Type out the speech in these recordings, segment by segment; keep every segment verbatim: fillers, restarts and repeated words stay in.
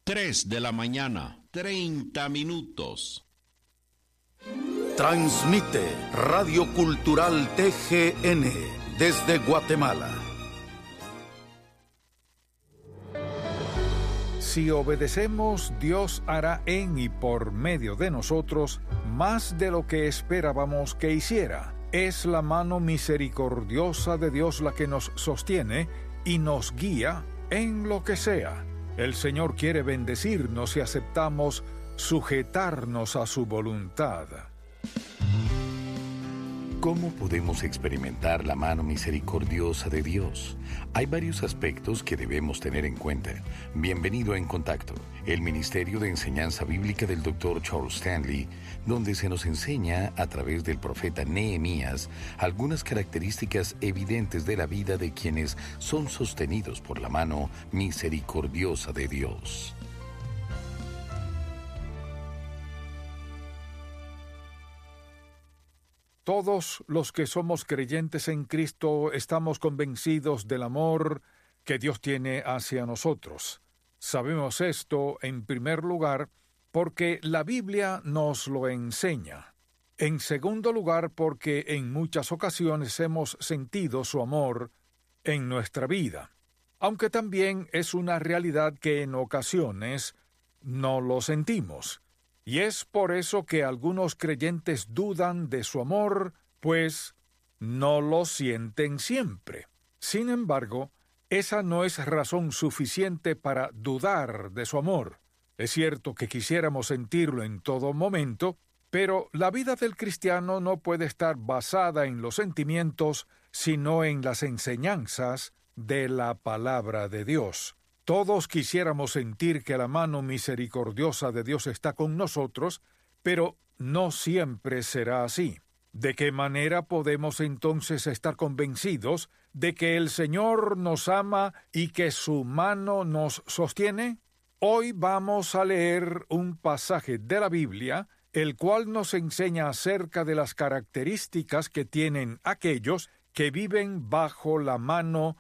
Tres de la mañana, treinta minutos. Transmite Radio Cultural T G N desde Guatemala. Si obedecemos, Dios hará en y por medio de nosotros más de lo que esperábamos que hiciera. Es la mano misericordiosa de Dios la que nos sostiene y nos guía en lo que sea. El Señor quiere bendecirnos si aceptamos sujetarnos a su voluntad. ¿Cómo podemos experimentar la mano misericordiosa de Dios? Hay varios aspectos que debemos tener en cuenta. Bienvenido a En Contacto, el Ministerio de Enseñanza Bíblica del doctor Charles Stanley, donde se nos enseña a través del profeta Nehemías algunas características evidentes de la vida de quienes son sostenidos por la mano misericordiosa de Dios. Todos los que somos creyentes en Cristo estamos convencidos del amor que Dios tiene hacia nosotros. Sabemos esto, en primer lugar, porque la Biblia nos lo enseña. En segundo lugar, porque en muchas ocasiones hemos sentido su amor en nuestra vida, aunque también es una realidad que en ocasiones no lo sentimos. Y es por eso que algunos creyentes dudan de su amor, pues no lo sienten siempre. Sin embargo, esa no es razón suficiente para dudar de su amor. Es cierto que quisiéramos sentirlo en todo momento, pero la vida del cristiano no puede estar basada en los sentimientos, sino en las enseñanzas de la palabra de Dios. Todos quisiéramos sentir que la mano misericordiosa de Dios está con nosotros, pero no siempre será así. ¿De qué manera podemos entonces estar convencidos de que el Señor nos ama y que su mano nos sostiene? Hoy vamos a leer un pasaje de la Biblia, el cual nos enseña acerca de las características que tienen aquellos que viven bajo la mano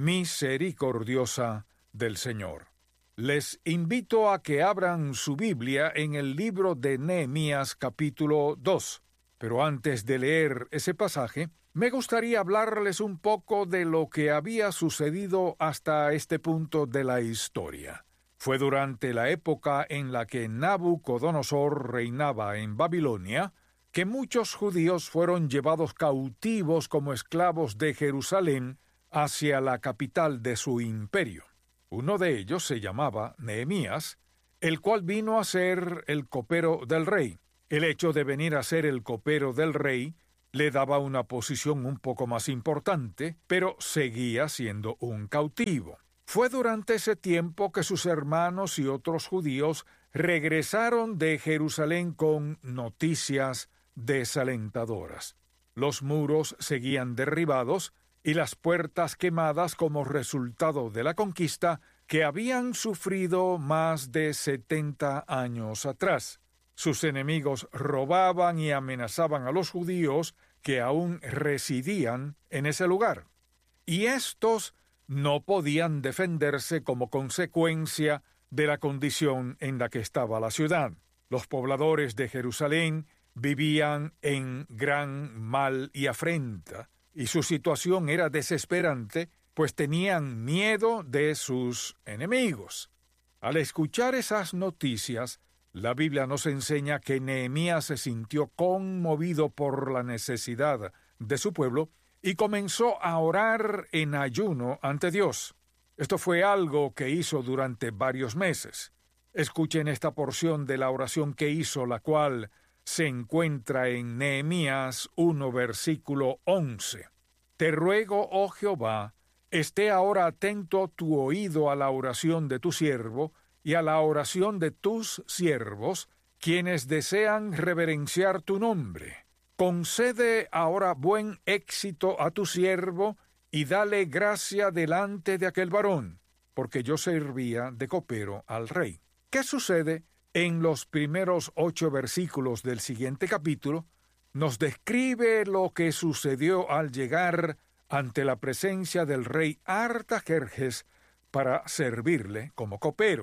misericordiosa del Señor. Les invito a que abran su Biblia en el libro de Nehemías capítulo dos. Pero antes de leer ese pasaje, me gustaría hablarles un poco de lo que había sucedido hasta este punto de la historia. Fue durante la época en la que Nabucodonosor reinaba en Babilonia que muchos judíos fueron llevados cautivos como esclavos de Jerusalén hacia la capital de su imperio. Uno de ellos se llamaba Nehemías, el cual vino a ser el copero del rey. El hecho de venir a ser el copero del rey le daba una posición un poco más importante, pero seguía siendo un cautivo. Fue durante ese tiempo que sus hermanos y otros judíos regresaron de Jerusalén con noticias desalentadoras. Los muros seguían derribados y las puertas quemadas como resultado de la conquista que habían sufrido más de setenta años atrás. Sus enemigos robaban y amenazaban a los judíos que aún residían en ese lugar. Y estos no podían defenderse como consecuencia de la condición en la que estaba la ciudad. Los pobladores de Jerusalén vivían en gran mal y afrenta, y su situación era desesperante, pues tenían miedo de sus enemigos. Al escuchar esas noticias, la Biblia nos enseña que Nehemías se sintió conmovido por la necesidad de su pueblo y comenzó a orar en ayuno ante Dios. Esto fue algo que hizo durante varios meses. Escuchen esta porción de la oración que hizo, la cual se encuentra en Nehemías uno, versículo once. Te ruego, oh Jehová, esté ahora atento tu oído a la oración de tu siervo y a la oración de tus siervos, quienes desean reverenciar tu nombre. Concede ahora buen éxito a tu siervo y dale gracia delante de aquel varón, porque yo servía de copero al rey. ¿Qué sucede? En los primeros ocho versículos del siguiente capítulo, nos describe lo que sucedió al llegar ante la presencia del rey Artajerjes para servirle como copero.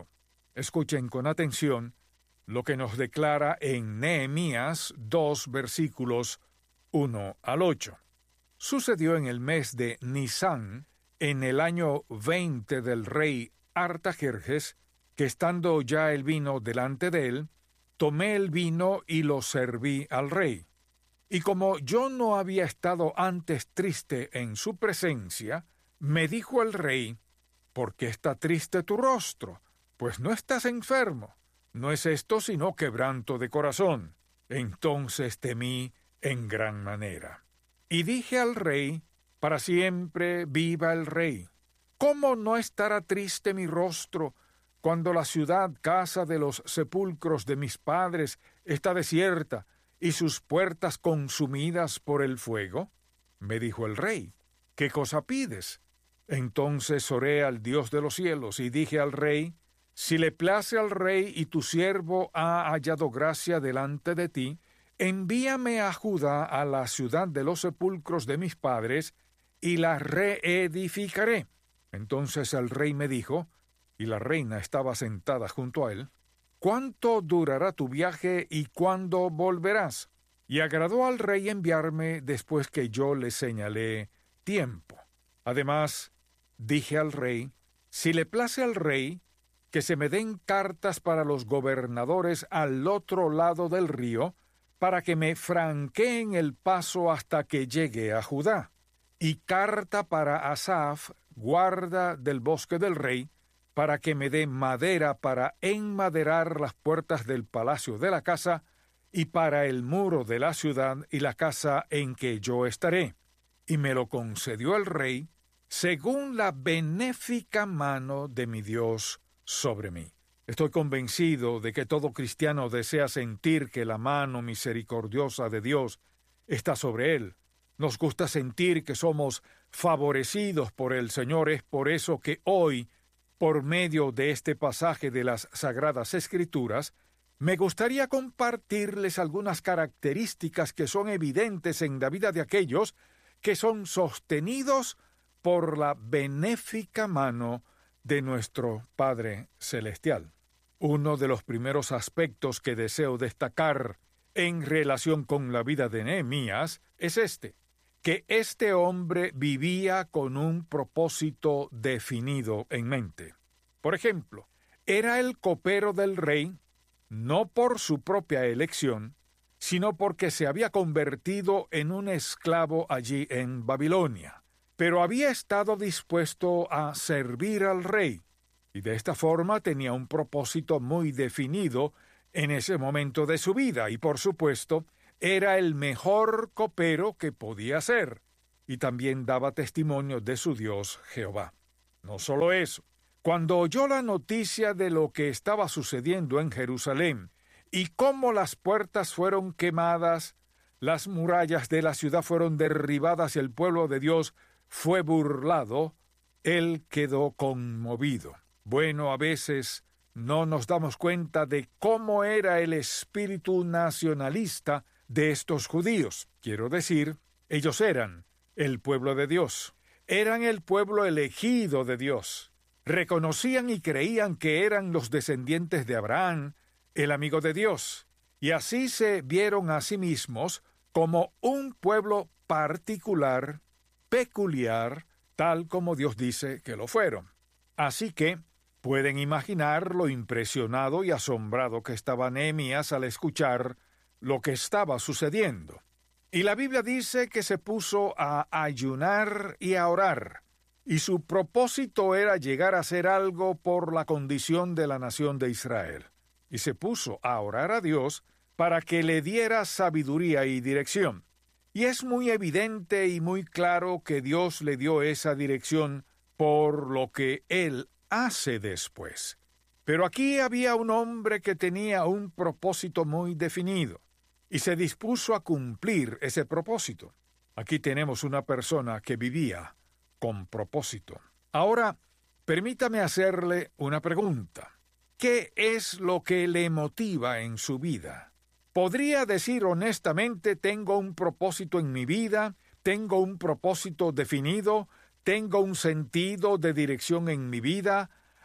Escuchen con atención lo que nos declara en Nehemías dos versículos uno al ocho. Sucedió en el mes de Nisán, en el año veinte del rey Artajerjes, que estando ya el vino delante de él, tomé el vino y lo serví al rey. Y como yo no había estado antes triste en su presencia, me dijo el rey: ¿por qué está triste tu rostro? Pues no estás enfermo. No es esto sino quebranto de corazón. Entonces temí en gran manera. Y dije al rey: para siempre viva el rey. ¿Cómo no estará triste mi rostro cuando la ciudad, casa de los sepulcros de mis padres, está desierta y sus puertas consumidas por el fuego? Me dijo el rey: ¿qué cosa pides? Entonces oré al Dios de los cielos y dije al rey: si le place al rey y tu siervo ha hallado gracia delante de ti, envíame a Judá, a la ciudad de los sepulcros de mis padres, y la reedificaré. Entonces el rey me dijo, y la reina estaba sentada junto a él: ¿cuánto durará tu viaje y cuándo volverás? Y agradó al rey enviarme después que yo le señalé tiempo. Además, dije al rey: si le place al rey, que se me den cartas para los gobernadores al otro lado del río, para que me franqueen el paso hasta que llegue a Judá, y carta para Asaf, guarda del bosque del rey, para que me dé madera para enmaderar las puertas del palacio de la casa, y para el muro de la ciudad y la casa en que yo estaré. Y me lo concedió el rey, según la benéfica mano de mi Dios sobre mí. Estoy convencido de que todo cristiano desea sentir que la mano misericordiosa de Dios está sobre él. Nos gusta sentir que somos favorecidos por el Señor. Es por eso que hoy, por medio de este pasaje de las Sagradas Escrituras, me gustaría compartirles algunas características que son evidentes en la vida de aquellos que son sostenidos por la benéfica mano de nuestro Padre Celestial. Uno de los primeros aspectos que deseo destacar en relación con la vida de Nehemías es este, que este hombre vivía con un propósito definido en mente. Por ejemplo, era el copero del rey, no por su propia elección, sino porque se había convertido en un esclavo allí en Babilonia, pero había estado dispuesto a servir al rey, y de esta forma tenía un propósito muy definido en ese momento de su vida, y por supuesto, era el mejor copero que podía ser, y también daba testimonio de su Dios Jehová. No solo eso, cuando oyó la noticia de lo que estaba sucediendo en Jerusalén, y cómo las puertas fueron quemadas, las murallas de la ciudad fueron derribadas y el pueblo de Dios fue burlado, él quedó conmovido. Bueno, a veces no nos damos cuenta de cómo era el espíritu nacionalista de estos judíos. Quiero decir, ellos eran el pueblo de Dios. Eran el pueblo elegido de Dios. Reconocían y creían que eran los descendientes de Abraham, el amigo de Dios. Y así se vieron a sí mismos como un pueblo particular, peculiar, tal como Dios dice que lo fueron. Así que pueden imaginar lo impresionado y asombrado que estaba Nehemías al escuchar lo que estaba sucediendo. Y la Biblia dice que se puso a ayunar y a orar, y su propósito era llegar a hacer algo por la condición de la nación de Israel. Y se puso a orar a Dios para que le diera sabiduría y dirección. Y es muy evidente y muy claro que Dios le dio esa dirección por lo que Él hace después. Pero aquí había un hombre que tenía un propósito muy definido, y se dispuso a cumplir ese propósito. Aquí tenemos una persona que vivía con propósito. Ahora, permítame hacerle una pregunta. ¿Qué es lo que le motiva en su vida? ¿Podría decir honestamente, tengo un propósito en mi vida, tengo un propósito definido, tengo un sentido de dirección en mi vida,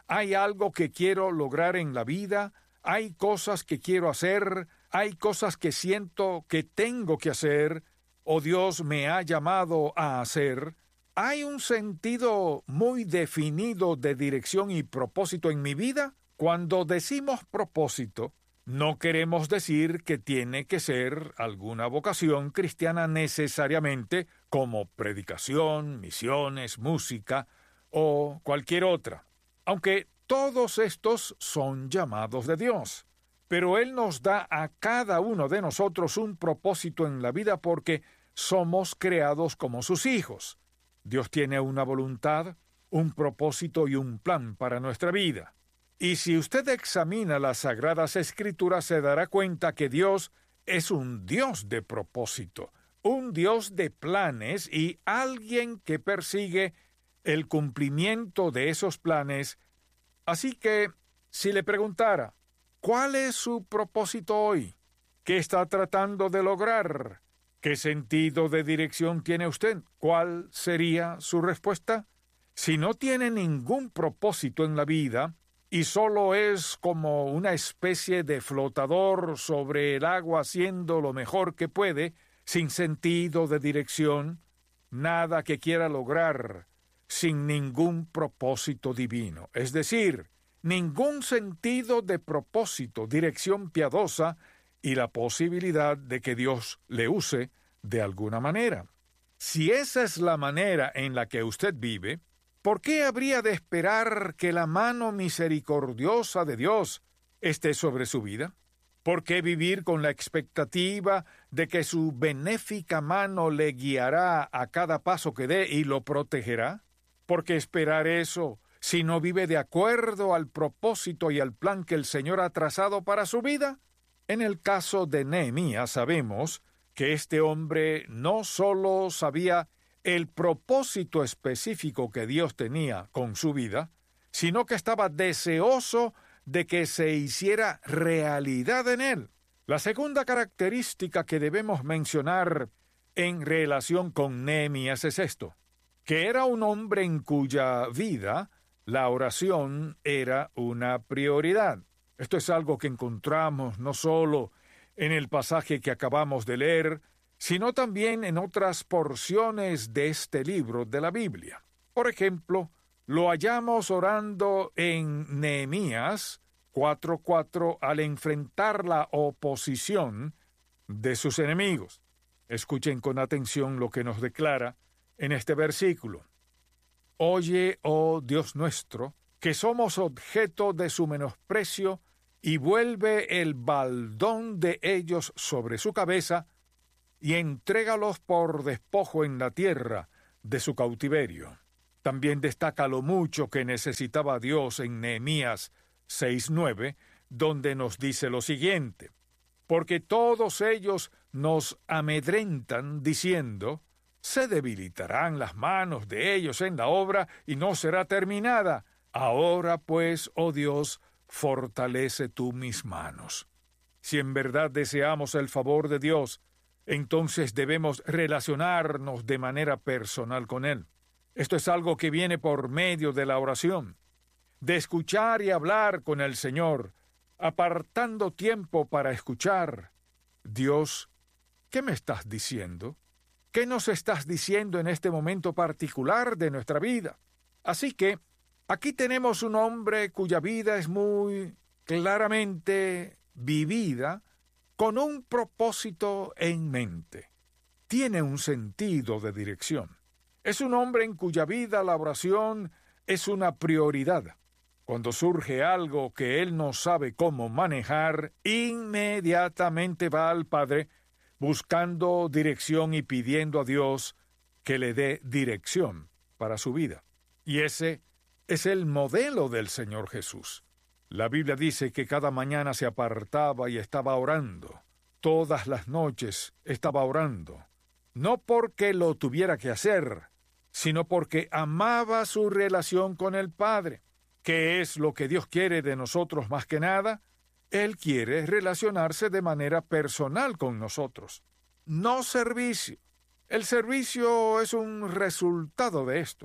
Hay algo que quiero lograr en la vida, hay cosas que quiero hacer, hay cosas que siento que tengo que hacer, o Dios me ha llamado a hacer. ¿Hay un sentido muy definido de dirección y propósito en mi vida? Cuando decimos propósito, no queremos decir que tiene que ser alguna vocación cristiana necesariamente, como predicación, misiones, música o cualquier otra, aunque todos estos son llamados de Dios. Pero Él nos da a cada uno de nosotros un propósito en la vida porque somos creados como sus hijos. Dios tiene una voluntad, un propósito y un plan para nuestra vida. Y si usted examina las Sagradas Escrituras, se dará cuenta que Dios es un Dios de propósito, un Dios de planes y alguien que persigue el cumplimiento de esos planes. Así que, si le preguntara, ¿cuál es su propósito hoy? ¿Qué está tratando de lograr? ¿Qué sentido de dirección tiene usted? ¿Cuál sería su respuesta? Si no tiene ningún propósito en la vida, y solo es como una especie de flotador sobre el agua haciendo lo mejor que puede, sin sentido de dirección, nada que quiera lograr, sin ningún propósito divino, es decir, ningún sentido de propósito, dirección piadosa y la posibilidad de que Dios le use de alguna manera. Si esa es la manera en la que usted vive, ¿por qué habría de esperar que la mano misericordiosa de Dios esté sobre su vida? ¿Por qué vivir con la expectativa de que su benéfica mano le guiará a cada paso que dé y lo protegerá? ¿Por qué esperar eso si no vive de acuerdo al propósito y al plan que el Señor ha trazado para su vida? En el caso de Nehemías sabemos que este hombre no solo sabía el propósito específico que Dios tenía con su vida, sino que estaba deseoso de que se hiciera realidad en él. La segunda característica que debemos mencionar en relación con Nehemías es esto, que era un hombre en cuya vida la oración era una prioridad. Esto es algo que encontramos no solo en el pasaje que acabamos de leer, sino también en otras porciones de este libro de la Biblia. Por ejemplo, lo hallamos orando en Nehemías cuatro cuatro al enfrentar la oposición de sus enemigos. Escuchen con atención lo que nos declara en este versículo. Oye, oh Dios nuestro, que somos objeto de su menosprecio, y vuelve el baldón de ellos sobre su cabeza, y entrégalos por despojo en la tierra de su cautiverio. También destaca lo mucho que necesitaba Dios en Nehemías seis nueve, donde nos dice lo siguiente: porque todos ellos nos amedrentan diciendo, se debilitarán las manos de ellos en la obra y no será terminada. Ahora pues, oh Dios, fortalece tú mis manos. Si en verdad deseamos el favor de Dios, entonces debemos relacionarnos de manera personal con Él. Esto es algo que viene por medio de la oración, de escuchar y hablar con el Señor, apartando tiempo para escuchar. Dios, ¿qué me estás diciendo? ¿Qué nos estás diciendo en este momento particular de nuestra vida? Así que, aquí tenemos un hombre cuya vida es muy claramente vivida con un propósito en mente. Tiene un sentido de dirección. Es un hombre en cuya vida la oración es una prioridad. Cuando surge algo que él no sabe cómo manejar, inmediatamente va al Padre buscando dirección y pidiendo a Dios que le dé dirección para su vida. Y ese es el modelo del Señor Jesús. La Biblia dice que cada mañana se apartaba y estaba orando. Todas las noches estaba orando. No porque lo tuviera que hacer, sino porque amaba su relación con el Padre. ¿Qué es lo que Dios quiere de nosotros más que nada? Él quiere relacionarse de manera personal con nosotros. No servicio. El servicio es un resultado de esto.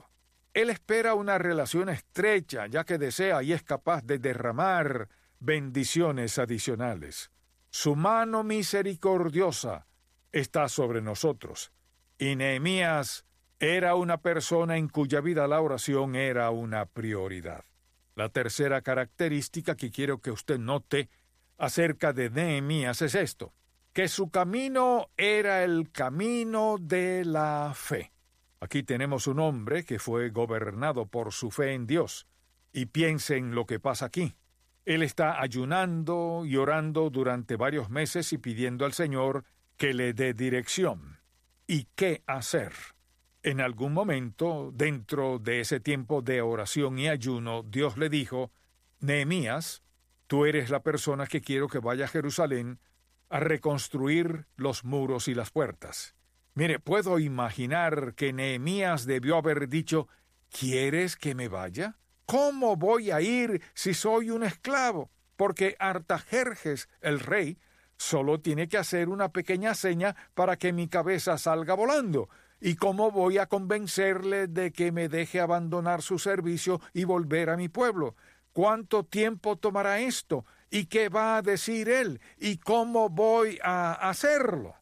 Él espera una relación estrecha, ya que desea y es capaz de derramar bendiciones adicionales. Su mano misericordiosa está sobre nosotros. Y Nehemías era una persona en cuya vida la oración era una prioridad. La tercera característica que quiero que usted note acerca de Nehemías es esto, que su camino era el camino de la fe. Aquí tenemos un hombre que fue gobernado por su fe en Dios. Y piensen lo que pasa aquí. Él está ayunando y orando durante varios meses y pidiendo al Señor que le dé dirección. ¿Y qué hacer? En algún momento, dentro de ese tiempo de oración y ayuno, Dios le dijo, Nehemías, tú eres la persona que quiero que vaya a Jerusalén a reconstruir los muros y las puertas. Mire, puedo imaginar que Nehemías debió haber dicho, ¿quieres que me vaya? ¿Cómo voy a ir si soy un esclavo? Porque Artajerjes, el rey, solo tiene que hacer una pequeña seña para que mi cabeza salga volando. ¿Y cómo voy a convencerle de que me deje abandonar su servicio y volver a mi pueblo? ¿Cuánto tiempo tomará esto? ¿Y qué va a decir él? ¿Y cómo voy a hacerlo?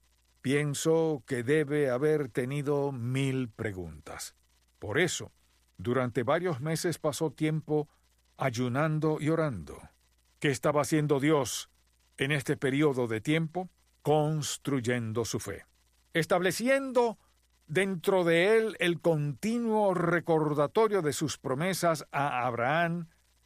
Pienso que debe haber tenido mil preguntas. Por eso, durante varios meses pasó tiempo ayunando y orando. ¿Qué estaba haciendo Dios en este periodo de tiempo? Construyendo su fe, estableciendo dentro de él el continuo recordatorio de sus promesas a Abraham,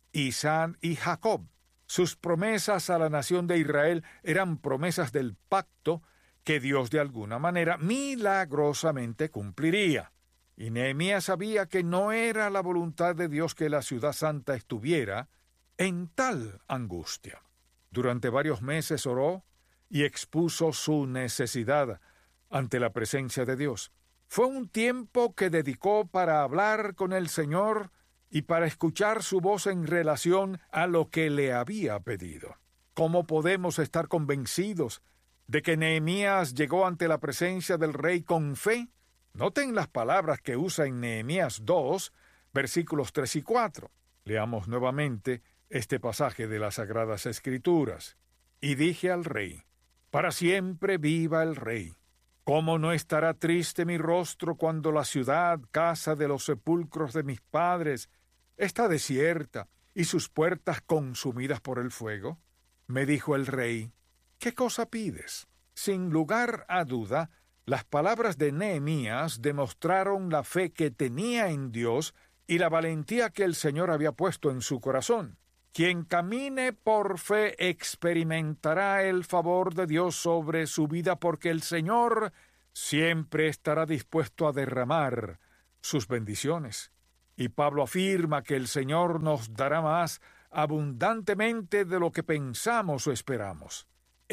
Isaac y Jacob. Sus promesas a la nación de Israel eran promesas del pacto que Dios de alguna manera milagrosamente cumpliría. Y Nehemías sabía que no era la voluntad de Dios que la ciudad santa estuviera en tal angustia. Durante varios meses oró y expuso su necesidad ante la presencia de Dios. Fue un tiempo que dedicó para hablar con el Señor y para escuchar su voz en relación a lo que le había pedido. ¿Cómo podemos estar convencidos de que Nehemías llegó ante la presencia del rey con fe? Noten las palabras que usa en Nehemías dos, versículos tres y cuatro. Leamos nuevamente este pasaje de las Sagradas Escrituras. Y dije al rey, para siempre viva el rey. ¿Cómo no estará triste mi rostro cuando la ciudad, casa de los sepulcros de mis padres, está desierta y sus puertas consumidas por el fuego? Me dijo el rey, ¿qué cosa pides? Sin lugar a duda, las palabras de Nehemías demostraron la fe que tenía en Dios y la valentía que el Señor había puesto en su corazón. Quien camine por fe experimentará el favor de Dios sobre su vida, porque el Señor siempre estará dispuesto a derramar sus bendiciones. Y Pablo afirma que el Señor nos dará más abundantemente de lo que pensamos o esperamos.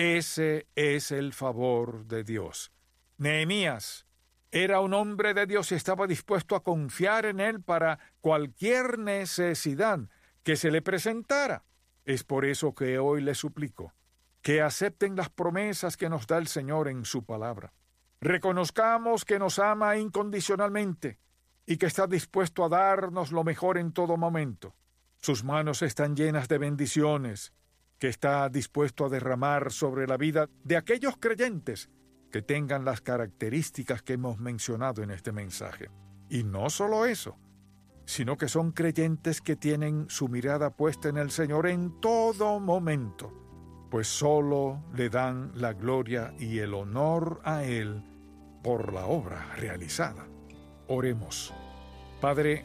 Ese es el favor de Dios. Nehemías era un hombre de Dios y estaba dispuesto a confiar en él para cualquier necesidad que se le presentara. Es por eso que hoy le suplico que acepten las promesas que nos da el Señor en su palabra. Reconozcamos que nos ama incondicionalmente y que está dispuesto a darnos lo mejor en todo momento. Sus manos están llenas de bendiciones que está dispuesto a derramar sobre la vida de aquellos creyentes que tengan las características que hemos mencionado en este mensaje. Y no solo eso, sino que son creyentes que tienen su mirada puesta en el Señor en todo momento, pues solo le dan la gloria y el honor a Él por la obra realizada. Oremos. Padre,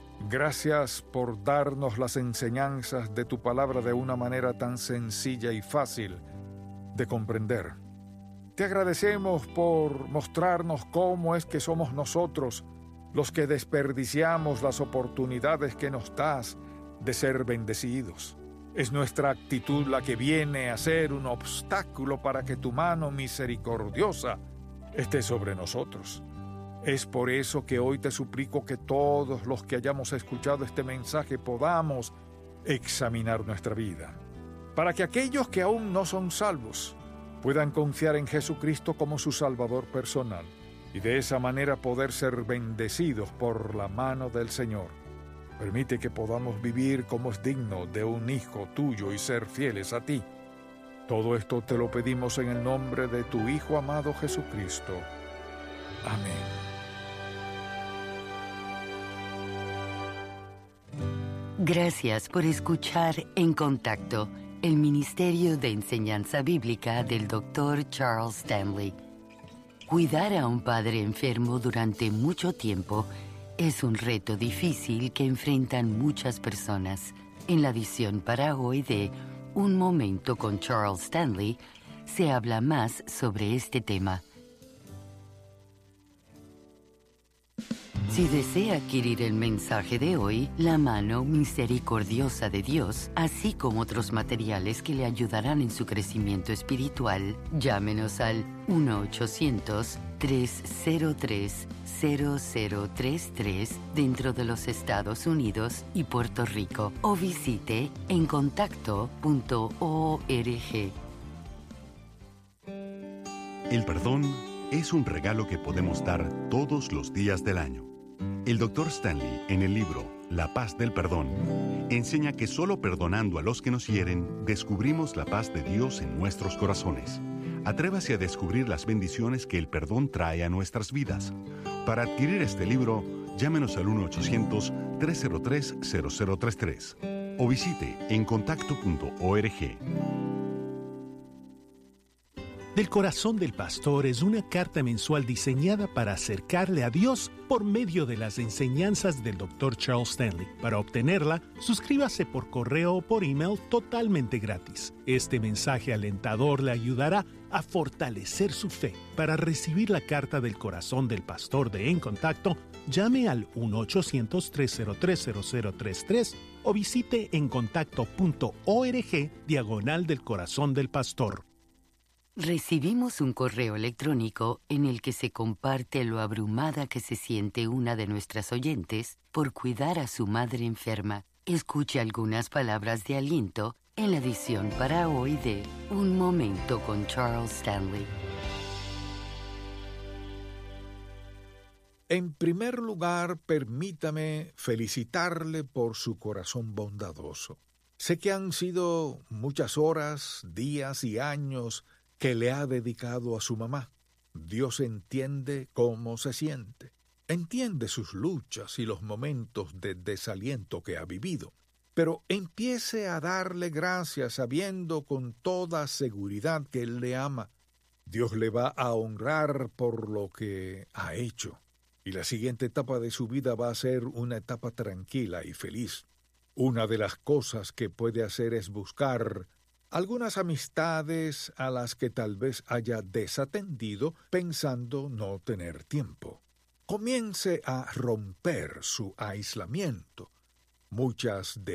gracias por darnos las enseñanzas de tu palabra de una manera tan sencilla y fácil de comprender. Te agradecemos por mostrarnos cómo es que somos nosotros los que desperdiciamos las oportunidades que nos das de ser bendecidos. Es nuestra actitud la que viene a ser un obstáculo para que tu mano misericordiosa esté sobre nosotros. Es por eso que hoy te suplico que todos los que hayamos escuchado este mensaje podamos examinar nuestra vida, para que aquellos que aún no son salvos puedan confiar en Jesucristo como su Salvador personal y de esa manera poder ser bendecidos por la mano del Señor. Permite que podamos vivir como es digno de un hijo tuyo y ser fieles a ti. Todo esto te lo pedimos en el nombre de tu Hijo amado Jesucristo. Amén. Gracias por escuchar En Contacto, el Ministerio de Enseñanza Bíblica del doctor Charles Stanley. Cuidar a un padre enfermo durante mucho tiempo es un reto difícil que enfrentan muchas personas. En la edición para hoy de Un Momento con Charles Stanley, se habla más sobre este tema. Si desea adquirir el mensaje de hoy, La Mano Misericordiosa de Dios, así como otros materiales que le ayudarán en su crecimiento espiritual, llámenos al uno ochocientos, tres cero tres, cero cero tres tres dentro de los Estados Unidos y Puerto Rico o visite en contacto punto org. El perdón es un regalo que podemos dar todos los días del año. El doctor Stanley, en el libro La paz del perdón, enseña que solo perdonando a los que nos hieren, descubrimos la paz de Dios en nuestros corazones. Atrévase a descubrir las bendiciones que el perdón trae a nuestras vidas. Para adquirir este libro, llámenos al uno ochocientos, tres cero tres, cero cero tres tres o visite en contacto punto org. Del Corazón del Pastor es una carta mensual diseñada para acercarle a Dios por medio de las enseñanzas del doctor Charles Stanley. Para obtenerla, suscríbase por correo o por email totalmente gratis. Este mensaje alentador le ayudará a fortalecer su fe. Para recibir la carta del Corazón del Pastor de En Contacto, llame al uno ochocientos, tres cero tres, cero cero tres tres o visite en contacto punto org diagonal del Corazón del Pastor. Recibimos un correo electrónico en el que se comparte lo abrumada que se siente una de nuestras oyentes por cuidar a su madre enferma. Escuche algunas palabras de aliento en la edición para hoy de Un Momento con Charles Stanley. En primer lugar, permítame felicitarle por su corazón bondadoso. Sé que han sido muchas horas, días y años que le ha dedicado a su mamá. Dios entiende cómo se siente. Entiende sus luchas y los momentos de desaliento que ha vivido. Pero empiece a darle gracias sabiendo con toda seguridad que Él le ama. Dios le va a honrar por lo que ha hecho. Y la siguiente etapa de su vida va a ser una etapa tranquila y feliz. Una de las cosas que puede hacer es buscar algunas amistades a las que tal vez haya desatendido pensando no tener tiempo. Comience a romper su aislamiento. Muchas de